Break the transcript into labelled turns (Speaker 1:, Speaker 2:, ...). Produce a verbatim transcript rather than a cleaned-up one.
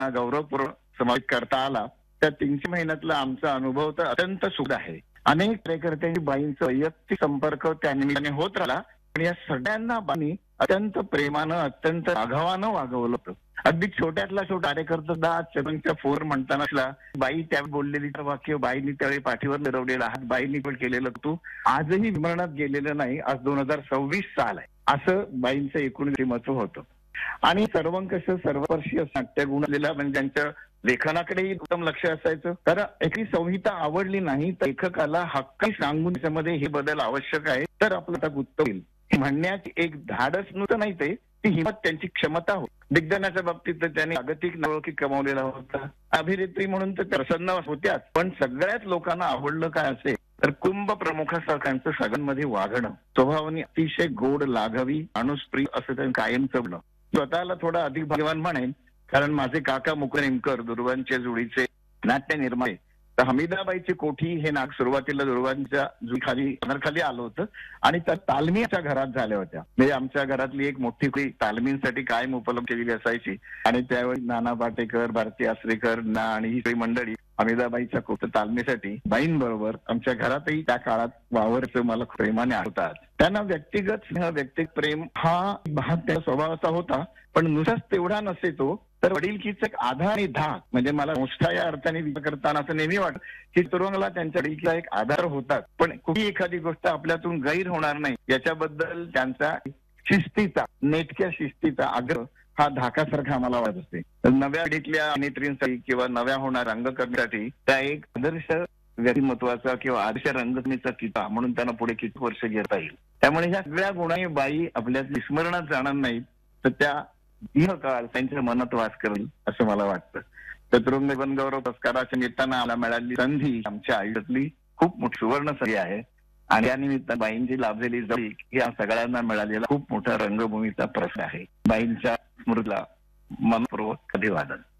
Speaker 1: गौरवपूर्ण समावेश करता आला. त्या तीनशे महिन्यातला आमचा अनुभव तर अत्यंत सुखद आहे. अनेक कार्यकर्त्यांची बाईंचा वैयक्तिक संपर्क त्या निमित्ताने होत राहिला. पण या सगळ्यांना बाईंनी अत्यंत प्रेमानं अत्यंत राघवानं वागवलं होतं. अगदी छोट्यातला छोटा कार्यकर्ता सुद्धा चरणच्या फोर म्हणताना असला बाई त्या बोललेली वाक्य बाईंनी त्यावेळी पाठीवर मिरवलेला हात बाईंनी पण केलेलं तू आजही विस्मरणात गेलेलं नाही. आज दोन हजार सव्वीस साल आहे असं बाईंचं एकूण महत्व होतं. आणि सर्वंकष सर्वस्पर्शी नाट्यगुण असलेला म्हणजे त्यांच्या लेखनाकडेही उत्तम लक्ष असायचं. तर एखादी संहिता आवडली नाही तर लेखकाला हक्काही सांगून त्याच्यामध्ये हे बदल आवश्यक आहे तर आपलं आता गुत्त होईल म्हणण्याची एक धाडस नव्हतं नाही ते ती हिंमत त्यांची क्षमता होती. दिग्दर्शनाच्या बाबतीत तर त्यांनी जागतिक नावलौकिक कमावलेला होता. अभिनेत्री म्हणून तर प्रसन्न होत्याच पण सगळ्याच लोकांना आवडलं काय असेल तर कुटुंब प्रमुखासारख्यांचं सगळ्यांमध्ये वागणं स्वभावाने अतिशय गोड लाघवी माणूसप्रिय असं त्यांनी कायम जगणं. स्वतःला थोडा अधिक भाग्यवान म्हणेन कारण माझे काका मुकुंद नेमकर दुर्वांच्या जोडीचे नाट्य निर्माते. तर हमीदाबाईची कोठी हे नाटक सुरुवातीला दुर्वांच्या जुईखाली खाली आलं होतं आणि त्या तालमीच्या घरात झाल्या होत्या. म्हणजे आमच्या घरातली एक मोठी खोली तालमींसाठी कायम उपलब्ध केलेली असायची आणि त्यावेळी नाना पाटेकर भारती आसरेकर ना आणि ही सगळी मंडळी हमीदाबाईच्या कोट तालमीसाठी बाईंबरोबर आमच्या घरातही त्या काळात वावरचं मला प्रेमाने आठवतात. त्यांना व्यक्तिगत स्नेह व्यक्तिगत प्रेम हा भाग त्या स्वभावाचा होता पण नुसताच तेवढा नसे तो तर वडीलकीचा एक आधार आणि धाक म्हणजे मला मोठा या अर्थाने विचार करताना असं नेहमी वाटत की तुरुंगला त्यांच्या वडीलकीचा एक आधार होतात पण कुठली एखादी गोष्ट आपल्यातून गैर होणार नाही याच्याबद्दल त्यांचा शिस्तीचा नेटक्या शिस्तीचा आग्रह हा धाकासारखा आम्हाला वाटत असते. नव्या पिढीतल्या अभिनेत्रींसाठी किंवा नव्या होणार रंगकर्मीसाठी त्या एक आदर्श व्यक्तिमत्वाचा किंवा आदर्श रंगकर्मीचा किता म्हणून त्यांना पुढे किती वर्ष घेता येईल. त्यामुळे ह्या सगळ्या गुणांनी बाई आपल्या विस्मरणात जाणार नाहीत तर त्या दीर्घकाळ त्यांच्या मनात वास करेल असं मला वाटतं. चतुरंग जीवनगौरव पुरस्काराच्या निमित्तानं आम्हाला मिळालेली संधी आमच्या आयुष्यातली खूप मोठी सुवर्ण संधी आहे आणि या निमित्तानं बाईंची लाभलेली जोडी या सगळ्यांना मिळालेला खूप मोठा रंगभूमीचा प्रश्न आहे. बाईंच्या स्मृतीला मनपूर्वक अभिवादन.